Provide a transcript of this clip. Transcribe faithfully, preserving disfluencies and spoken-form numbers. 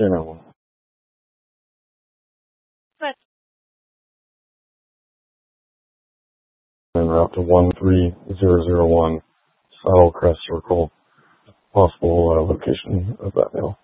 nine one. But En route to one three zero zero one Saddlecrest Circle. Possible uh, location of that mail.